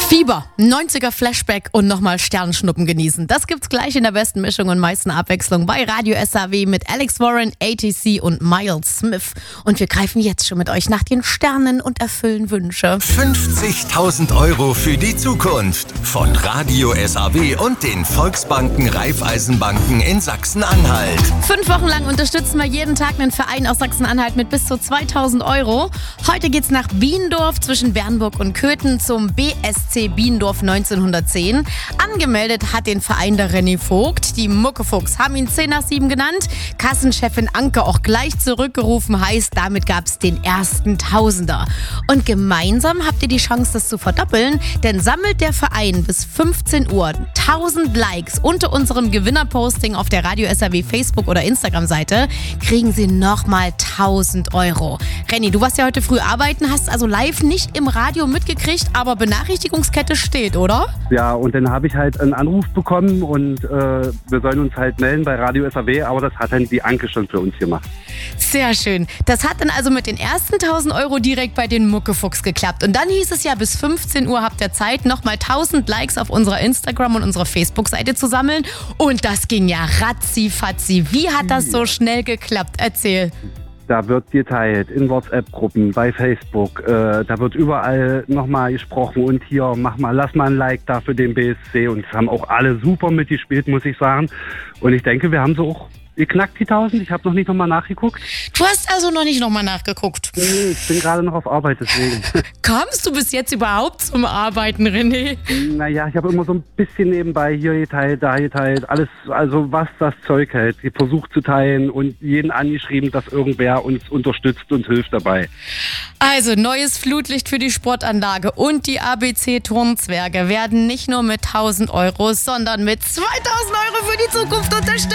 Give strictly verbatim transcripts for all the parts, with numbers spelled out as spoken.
Fieber, neunziger Flashback und nochmal Sternschnuppen genießen. Das gibt's gleich in der besten Mischung und meisten Abwechslung bei Radio S A W mit Alex Warren, A T C und Miles Smith. Und wir greifen jetzt schon mit euch nach den Sternen und erfüllen Wünsche. fünfzigtausend Euro für die Zukunft von Radio S A W und den Volksbanken Raiffeisenbanken in Sachsen-Anhalt. Fünf Wochen lang unterstützen wir jeden Tag einen Verein aus Sachsen-Anhalt mit bis zu zweitausend Euro. Heute geht's nach Biendorf zwischen Bernburg und Köthen zum B S C Biendorf neunzehnhundertzehn. Angemeldet hat den Verein der René Vogt. Die Muckefuchs haben ihn zehn nach sieben genannt. Kassenchefin Anke auch gleich zurückgerufen, heißt, damit gab es den ersten Tausender. Und gemeinsam habt ihr die Chance, das zu verdoppeln, denn sammelt der Verein bis fünfzehn Uhr tausend Likes unter unserem Gewinnerposting auf der Radio S A W Facebook- oder Instagram-Seite, kriegen sie nochmal tausend Euro. René, du warst ja heute früh arbeiten, hast also live nicht im Radio mitgekriegt, aber Benachrichtigungskette steht, oder? Ja, und dann habe ich halt einen Anruf bekommen und äh, wir sollen uns halt melden bei Radio S A W, aber das hat dann die Anke schon für uns gemacht. Sehr schön. Das hat dann also mit den ersten tausend Euro direkt bei den Muckefuchs geklappt. Und dann hieß es ja, bis fünfzehn Uhr habt ihr Zeit, nochmal tausend Likes auf unserer Instagram- und unserer Facebook-Seite zu sammeln. Und das ging ja ratzi-fatzi. Wie hat das so schnell geklappt? Erzähl. Da wird geteilt in WhatsApp-Gruppen, bei Facebook, äh, da wird überall nochmal gesprochen und hier, mach mal, lass mal ein Like da für den B S C und es haben auch alle super mitgespielt, muss ich sagen. Und ich denke, wir haben so auch geknackt die tausend. Ich habe noch nicht nochmal nachgeguckt. Du hast also noch nicht nochmal nachgeguckt? Nee, ich bin gerade noch auf Arbeit, deswegen. Kamst du bis jetzt überhaupt zum Arbeiten, René? Naja, ich habe immer so ein bisschen nebenbei hier geteilt, da geteilt, alles, also was das Zeug hält. Ich versuche zu teilen und jeden angeschrieben, dass irgendwer uns unterstützt und hilft dabei. Also, neues Flutlicht für die Sportanlage und die A B C-Turnzwerge werden nicht nur mit tausend Euro, sondern mit zweitausend Euro für die Zukunft unterstützt.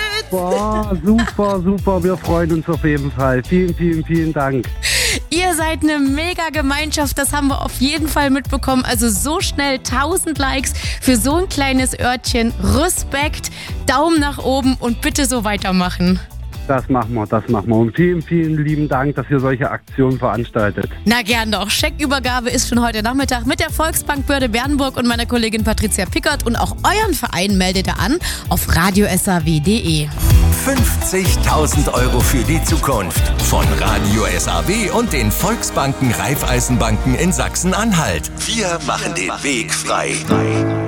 Super, super, super. Wir freuen uns auf jeden Fall. Vielen, vielen, vielen Dank. Ihr seid eine mega Gemeinschaft, das haben wir auf jeden Fall mitbekommen. Also so schnell tausend Likes für so ein kleines Örtchen. Respekt, Daumen nach oben und bitte so weitermachen. Das machen wir, das machen wir. Und vielen, vielen lieben Dank, dass ihr solche Aktionen veranstaltet. Na gern doch. Scheckübergabe ist schon heute Nachmittag mit der Volksbank Börde Bernburg und meiner Kollegin Patricia Pickert. Und auch euren Verein meldet ihr an auf radio s a w punkt d e. fünfzigtausend Euro für die Zukunft von Radio S A W und den Volksbanken Raiffeisenbanken in Sachsen-Anhalt. Wir machen den Weg frei.